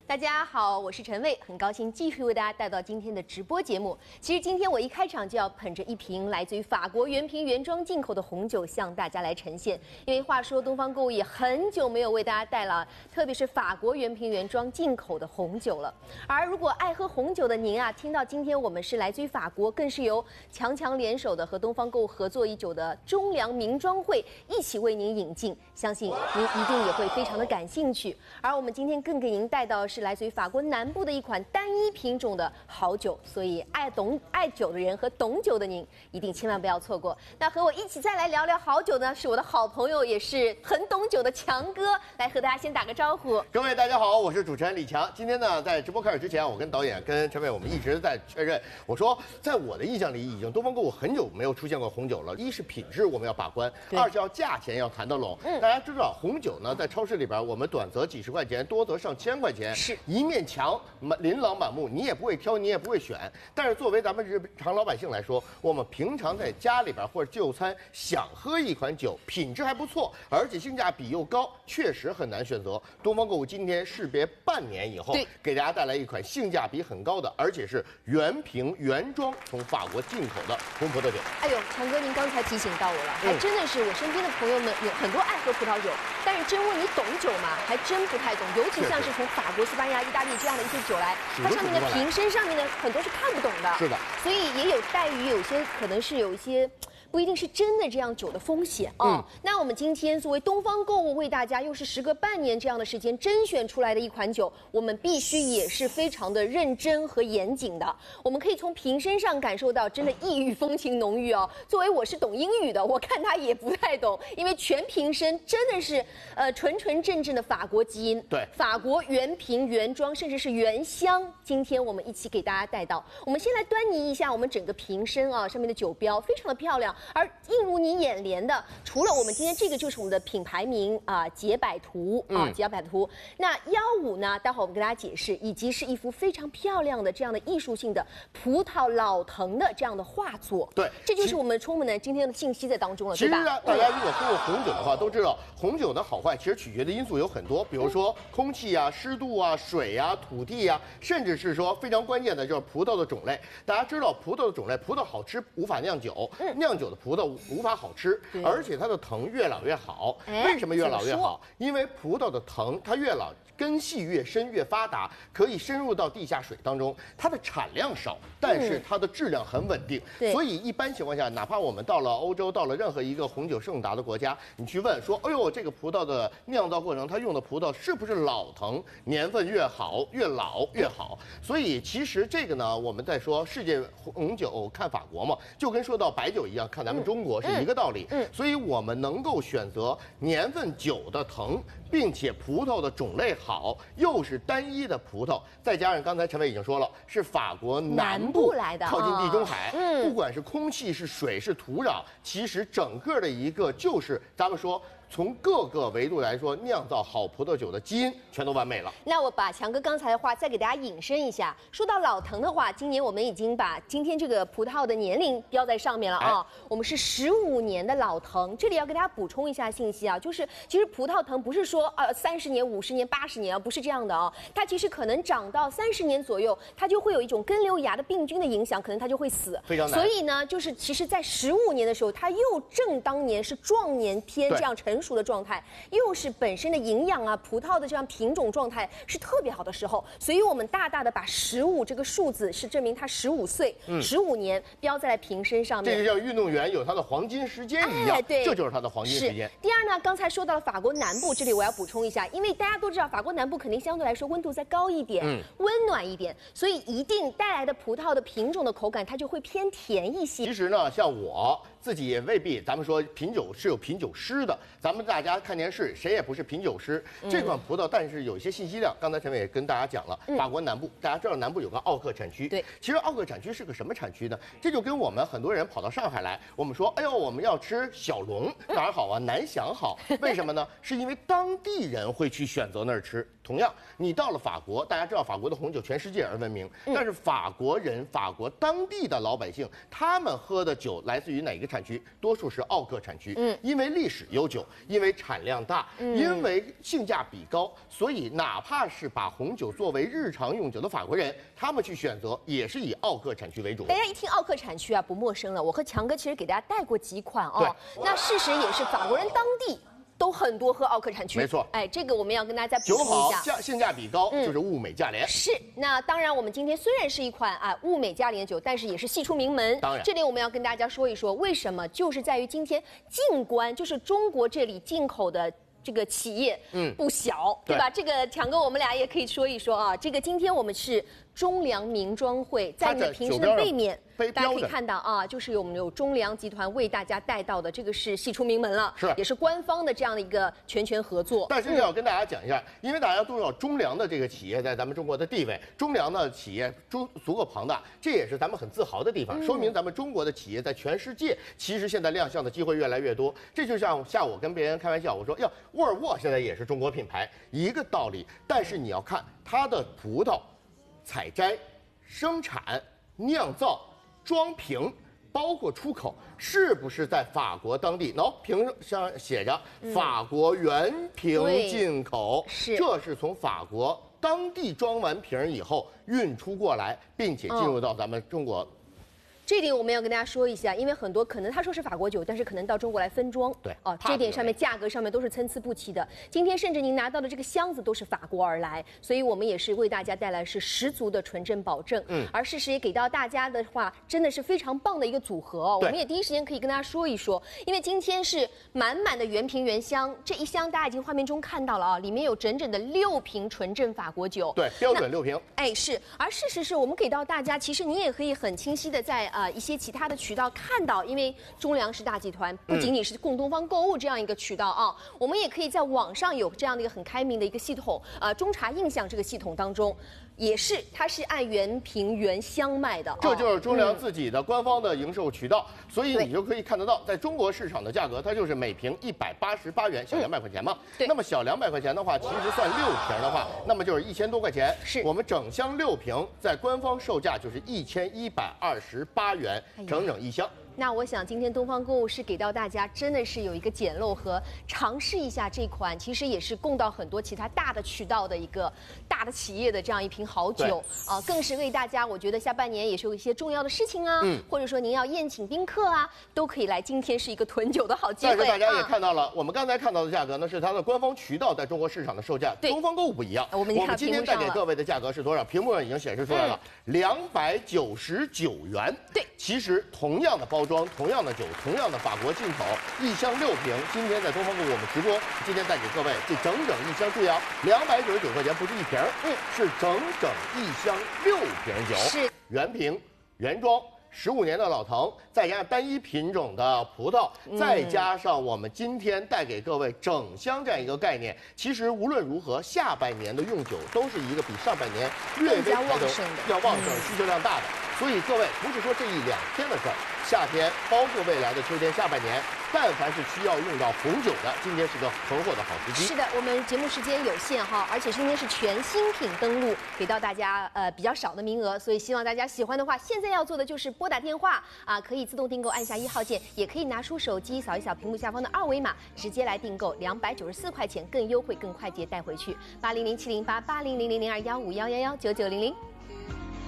大家好，我是陈蔚，很高兴继续为大家带到今天的直播节目。其实今天我一开场就要捧着一瓶来自于法国原瓶原装进口的红酒向大家来呈现，因为话说东方购物也很久没有为大家带了，特别是法国原瓶原装进口的红酒了。而如果爱喝红酒的您啊，听到今天我们是来自于法国，更是由强强联手的和东方购物合作已久的中粮名庄会一起为您引进，相信您一定也会非常的感兴趣。而我们今天更给您带到的是来自于法国南部的一款单一品种的好酒，所以爱酒的人和懂酒的您一定千万不要错过。那和我一起再来聊聊好酒呢，是我的好朋友，也是很懂酒的强哥，来和大家先打个招呼。 各位大家好，我是主持人李强。今天呢，在直播开始之前，我跟导演跟陈伟我们一直在确认，我说在我的印象里，已经东方购物很久没有出现过红酒了。一是品质我们要把关，二是要价钱要谈得拢。大家知道红酒呢，在超市里边，我们短则几十块钱，多则上千块钱， 是一面墙琳琅满目，你也不会挑，你也不会选。但是作为咱们日常老百姓来说，我们平常在家里边或者就餐想喝一款酒，品质还不错，而且性价比又高，确实很难选择。东方购物今天识别半年以后，给大家带来一款性价比很高的，而且是原瓶原装从法国进口的红葡萄酒。 哎呦，强哥，您刚才提醒到我了，还真的是我身边的朋友们有很多爱喝葡萄酒，但是真问你懂酒吗？还真不太懂，尤其像是从法国、西班牙、意大利这样的一些酒来，它上面的瓶身上面的很多是看不懂的。 是的， 所以也有待于有些可能是有一些。不一定是真的这样酒的风险啊。那我们今天作为东方购物为大家又是时隔半年这样的时间甄选出来的一款酒，我们必须也是非常的认真和严谨的。我们可以从瓶身上感受到真的异域风情浓郁哦。作为我是懂英语的，我看它也不太懂，因为全瓶身真的是纯纯正正的法国基因， 对， 法国原瓶原装，甚至是原香。今天我们一起给大家带到，我们先来端倪一下我们整个瓶身啊，上面的酒标非常的漂亮。而映入你眼帘的，除了我们今天这个就是我们的品牌名啊，解百图啊，解百图。那15呢，待会儿我们跟大家解释，以及是一幅非常漂亮的这样的艺术性的葡萄老藤的这样的画作。 对， 这就是我们充满了今天的信息在当中了，对吧？ 其实大家如果喝过红酒的话，都知道红酒的好坏其实取决的因素有很多，比如说空气啊、湿度啊、水啊、土地啊，甚至是说非常关键的就是葡萄的种类。大家知道葡萄的种类，葡萄好吃无法酿酒，酿酒的葡萄无法好吃，而且它的藤越老越好。为什么越老越好？因为葡萄的藤它越老，根系越深越发达，可以深入到地下水当中。它的产量少，但是它的质量很稳定。所以一般情况下，哪怕我们到了欧洲，到了任何一个红酒盛达的国家，你去问说，哎呦，这个葡萄的酿造过程，它用的葡萄是不是老藤？年份越好，越老越好。所以其实这个呢，我们在说世界红酒看法国嘛，就跟说到白酒一样，看咱们中国是一个道理。所以我们能够选择年份久的藤，并且葡萄的种类好，又是单一的葡萄，再加上刚才陈伟已经说了，是法国南部来的， 靠近地中海，不管是空气、是水、是土壤，其实整个的一个就是咱们说。从各个维度来说，酿造好葡萄酒的基因全都完美了。 那我把强哥刚才的话再给大家引申一下，说到老藤的话，今年我们已经把今天这个葡萄的年龄标在上面了啊，我们是15年的老藤。这里要给大家补充一下信息啊，就是其实葡萄藤不是说30年、50年、80年啊，不是这样的啊，它其实可能长到30年左右，它就会有一种根瘤芽的病菌的影响，可能它就会死， 非常难。 所以呢，就是其实在15年的时候，它又正当年是壮年偏这样成熟的状态，又是本身的营养啊，葡萄的这样品种状态是特别好的时候，所以我们大大的把15这个数字是证明他15岁、15年标在了瓶身上面。 这就像运动员有他的黄金时间一样，对，这就是他的黄金时间。 第二呢，刚才说到了法国南部，这里我要补充一下，因为大家都知道法国南部肯定相对来说温度再高一点，温暖一点，所以一定带来的葡萄的品种的口感它就会偏甜一些。 其实呢，像我自己也未必，咱们说品酒是有品酒师的，咱们大家看电视谁也不是品酒师。这款葡萄，但是有一些信息量，刚才陈伟也跟大家讲了，法国南部，大家知道南部有个奥克产区， 对， 其实奥克产区是个什么产区呢？这就跟我们很多人跑到上海来，我们说，哎呦，我们要吃小龙，哪儿好啊？南翔好，为什么呢？是因为当地人会去选择那儿吃。同样，你到了法国，大家知道法国的红酒全世界而闻名，但是法国人、法国当地的老百姓，他们喝的酒来自于哪个产区？多数是奥克产区，因为历史悠久。 因为产量大，因为性价比高，所以哪怕是把红酒作为日常用酒的法国人，他们去选择也是以奥克产区为主。 大家一听奥克产区啊，不陌生了。我和强哥其实给大家带过几款哦。那事实也是法国人当地都很多喝奥克产区， 没错。 哎，这个我们要跟大家再补酒好充一下， 性价比高，就是物美价廉。 是。那当然，我们今天虽然是一款物美价廉的酒，但是也是系出名门。 当然， 这点我们要跟大家说一说，为什么？就是在于今天进关，就是中国这里进口的这个企业，不小，对吧？这个强哥，我们俩也可以说一说啊。这个今天我们是中粮名庄会，在你的瓶身的背面。大家可以看到啊，就是我们有中粮集团为大家带到的，这个是系出名门了， 是也是官方的这样的一个全权合作。 但是要跟大家讲一下，因为大家都知道中粮的这个企业在咱们中国的地位，中粮的企业足够庞大，这也是咱们很自豪的地方，说明咱们中国的企业在全世界其实现在亮相的机会越来越多。这就像下午跟别人开玩笑，我说呀，沃尔沃现在也是中国品牌，一个道理。但是你要看它的葡萄采摘、生产、酿造、装瓶，包括出口，是不是在法国当地？瓶上写着法国原瓶进口，这是从法国当地装完瓶以后运出过来，并且进入到咱们中国。 这点我们要跟大家说一下，因为很多可能他说是法国酒，但是可能到中国来分装， 对这点上面价格上面都是参差不齐的。今天甚至您拿到的这个箱子都是法国而来，所以我们也是为大家带来是十足的纯正保证。而事实也给到大家的话，真的是非常棒的一个组合哦。我们也第一时间可以跟大家说一说，因为今天是满满的原瓶原箱，这一箱大家已经画面中看到了啊，里面有整整的6瓶纯正法国酒， 对，标准6瓶。 哎，是。而事实是我们给到大家，其实你也可以很清晰的在一些其他的渠道看到，因为中粮是大集团，不仅仅是供东方购物这样一个渠道啊，我们也可以在网上有这样的一个很开明的一个系统，中茶印象这个系统当中。也是，它是按原瓶原箱卖的， 这就是中粮自己的官方的营售渠道，所以你就可以看得到，在中国市场的价格，它就是每瓶188元，小200块钱嘛。那么小200块钱的话，其实算6瓶的话，那么就是1000多块钱。 是我们整箱6瓶，在官方售价就是1128元，整整一箱。 那我想今天东方购物是给到大家真的是有一个捡漏和尝试一下这款，其实也是供到很多其他大的渠道的一个大的企业的这样一瓶好酒啊，更是为大家，我觉得下半年也是有一些重要的事情啊，或者说您要宴请宾客啊，都可以来。今天是一个囤酒的好机会。 但是大家也看到了，我们刚才看到的价格呢是它的官方渠道在中国市场的售价，东方购物不一样。 我们今天带给各位的价格是多少？屏幕上已经显示出来了，299元。 对， 其实同样的包装，同样的酒，同样的法国进口，一箱6瓶。今天在东方购物我们直播，今天带给各位这整整一箱，注意啊，299块钱不是一瓶，是整整一箱6瓶酒， 是原瓶原装。15年的老藤，再加上单一品种的葡萄，再加上我们今天带给各位整箱这样一个概念，其实无论如何，下半年的用酒都是一个比上半年略微要旺盛的， 需求量大的。所以各位不是说这1-2天的事儿，夏天包括未来的秋天下半年，但凡是需要用到红酒的，今天是个囤货的好时机。 是的，我们节目时间有限哈，而且今天是全新品登陆，给到大家比较少的名额，所以希望大家喜欢的话，现在要做的就是拨打电话啊，可以自动订购，按下1号键，也可以拿出手机扫一扫屏幕下方的2维码，直接来订购，294块钱，更优惠更快捷带回去。8007088000021511199000。